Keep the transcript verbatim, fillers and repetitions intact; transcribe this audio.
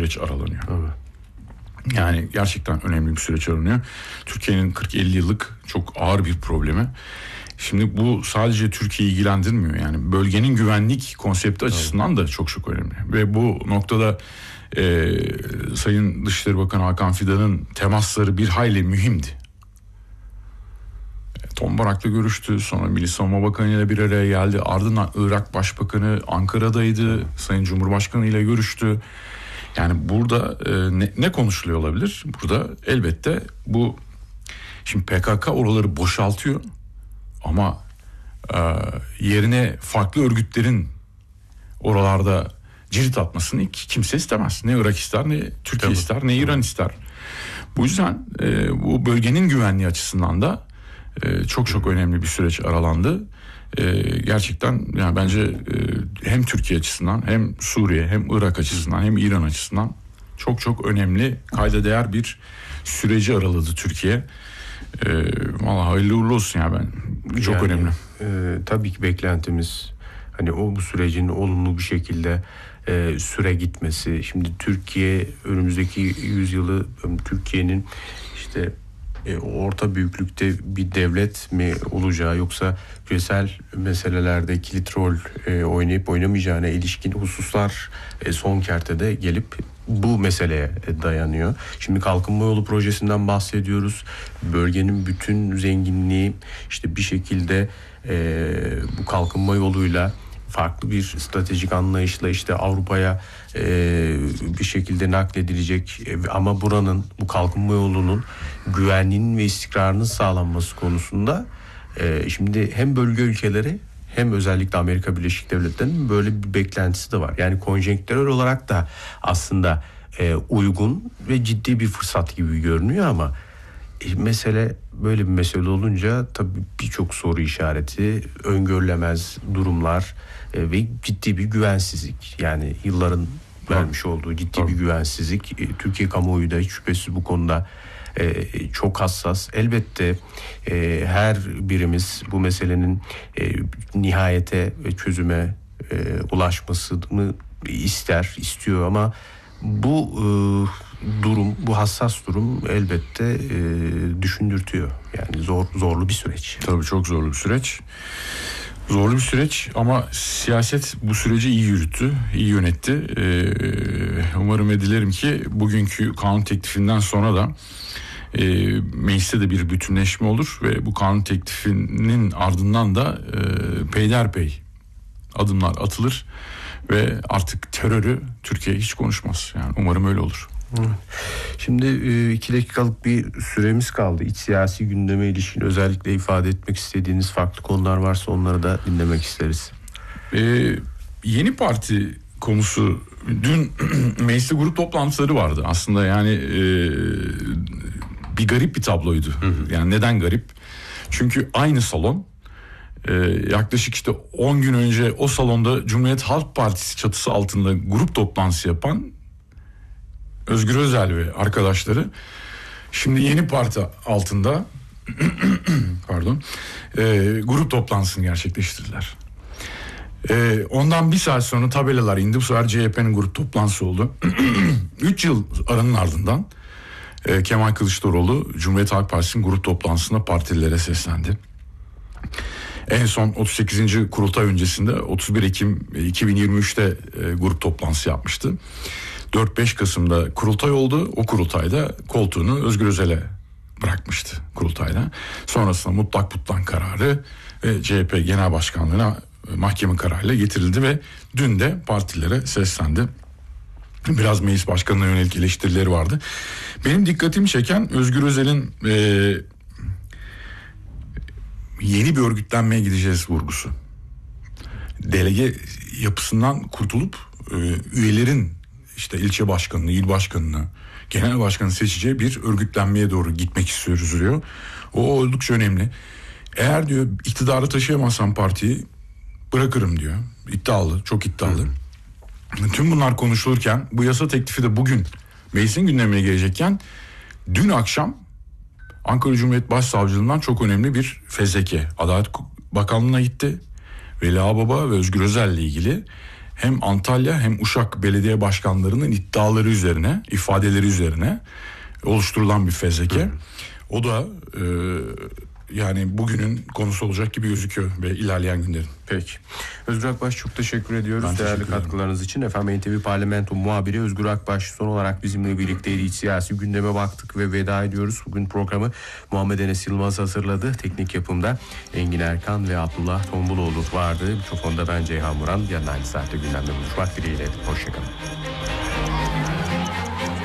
süreç aralanıyor. Evet. Yani gerçekten önemli bir süreç aranıyor. Türkiye'nin kırk elli yıllık çok ağır bir problemi. Şimdi bu sadece Türkiye'yi ilgilendirmiyor. Yani bölgenin güvenlik konsepti açısından da çok çok önemli. Ve bu noktada e, Sayın Dışişleri Bakanı Hakan Fidan'ın temasları bir hayli mühimdi. Tom Barak'la görüştü. Sonra Milli Savunma Bakanı ile bir araya geldi. Ardından Irak Başbakanı Ankara'daydı. Sayın Cumhurbaşkanı ile görüştü. Yani burada e, ne, ne konuşuluyor olabilir? Burada elbette bu, şimdi P K K oraları boşaltıyor ama e, yerine farklı örgütlerin oralarda cirit atmasını hiç kimse istemez. Ne Irak ister, ne Türkiye Tabii. ister, ne İran ister. Bu yüzden e, bu bölgenin güvenliği açısından da e, çok çok önemli bir süreç aralandı. Ee, gerçekten yani bence e, hem Türkiye açısından, hem Suriye, hem Irak açısından, hem İran açısından çok çok önemli, kayda değer bir süreci araladı Türkiye. Ee, vallahi hayırlı uğurlu olsun ya, ben çok yani, önemli. E, tabii ki beklentimiz hani o bu sürecin olumlu bir şekilde e, süre gitmesi. Şimdi Türkiye önümüzdeki yüzyılı Türkiye'nin işte E, orta büyüklükte bir devlet mi olacağı, yoksa küresel meselelerde kilit rol e, oynayıp oynamayacağına ilişkin hususlar e, son kertede gelip bu meseleye e, dayanıyor. Şimdi kalkınma yolu projesinden bahsediyoruz. Bölgenin bütün zenginliği işte bir şekilde e, bu kalkınma yoluyla farklı bir stratejik anlayışla işte Avrupa'ya e, bir şekilde nakledilecek e, ama buranın, bu kalkınma yolunun güvenliğinin ve istikrarının sağlanması konusunda e, şimdi hem bölge ülkeleri hem özellikle Amerika Birleşik Devletleri'nin böyle bir beklentisi de var. Yani konjonktürel olarak da aslında e, uygun ve ciddi bir fırsat gibi görünüyor ama e, mesele böyle bir mesele olunca tabii birçok soru işareti, öngörülemez durumlar e, ve ciddi bir güvensizlik. Yani yılların vermiş olduğu ciddi Tabii. bir güvensizlik. E, Türkiye kamuoyu da hiç şüphesiz bu konuda e, çok hassas. Elbette e, her birimiz bu meselenin e, nihayete ve çözüme e, ulaşmasını ister, istiyor ama bu e, durum, bu hassas durum elbette e, düşündürtüyor. Yani zor, zorlu bir süreç. Tabii çok zorlu bir süreç. Zorlu bir süreç ama siyaset bu süreci iyi yürüttü, iyi yönetti. Ee, umarım ve dilerim ki bugünkü kanun teklifinden sonra da e, mecliste de bir bütünleşme olur ve bu kanun teklifinin ardından da e, peyderpey adımlar atılır ve artık terörü Türkiye hiç konuşmaz. Yani umarım öyle olur. Şimdi iki dakikalık bir süremiz kaldı. İç siyasi gündeme ilişkin özellikle ifade etmek istediğiniz farklı konular varsa onları da dinlemek isteriz. Ee, yeni parti konusu, dün mecliste grup toplantıları vardı. Aslında yani e, bir garip bir tabloydu. Hı hı. Yani neden garip? Çünkü aynı salon, e, yaklaşık işte on gün önce o salonda Cumhuriyet Halk Partisi çatısı altında grup toplantısı yapan Özgür Özel ve arkadaşları şimdi yeni parti altında pardon e, grup toplantısını gerçekleştirdiler. E, ondan bir saat sonra tabelalar indi. Bu sefer C H P'nin grup toplantısı oldu. Üç yıl aranın ardından e, Kemal Kılıçdaroğlu Cumhuriyet Halk Partisi'nin grup toplantısında partililere seslendi. En son otuz sekizinci kurultay öncesinde otuz bir Ekim iki bin yirmi üçte e, grup toplantısı yapmıştı. dört beş Kasım'da kurultay oldu. O kurultayda koltuğunu Özgür Özel'e bırakmıştı kurultayda. Sonrasında mutlak butlan kararı ve C H P Genel Başkanlığı'na mahkeme kararıyla getirildi ve dün de partilere seslendi. Biraz meclis başkanına yönelik eleştirileri vardı. Benim dikkatimi çeken Özgür Özel'in e, yeni bir örgütlenmeye gideceğiz vurgusu. Delege yapısından kurtulup e, üyelerin işte ilçe başkanını, il başkanını, genel başkanı seçeceği bir örgütlenmeye doğru gitmek istiyoruz diyor. O oldukça önemli. Eğer diyor iktidarı taşıyamazsam partiyi bırakırım diyor. İddialı, çok iddialı. Hı. Tüm bunlar konuşulurken bu yasa teklifi de bugün meclisin gündemine gelecekken dün akşam Ankara Cumhuriyet Başsavcılığından çok önemli bir fezleke Adalet Bakanlığı'na gitti. Veli Ağbaba ve Özgür Özel ile ilgili hem Antalya hem Uşak belediye başkanlarının iddiaları üzerine, ifadeleri üzerine oluşturulan bir fezleke. Hı. O da e, yani bugünün konusu olacak gibi gözüküyor ve ilerleyen günlerin. Peki. Özgür Akbaş, çok teşekkür ediyoruz ben değerli teşekkür katkılarınız için. Efendim N T V Parlamento muhabiri Özgür Akbaş son olarak bizimle birlikteydi. İç siyasi gündeme baktık ve veda ediyoruz. Bugün programı Muhammed Enes Yılmaz hazırladı. Teknik yapımda Engin Erkan ve Abdullah Tombuloğlu vardı. Mikrofonda ben Ceyhan Muran. Yarın aynı saatte gündemde buluşmak dileğiyle. Hoşçakalın.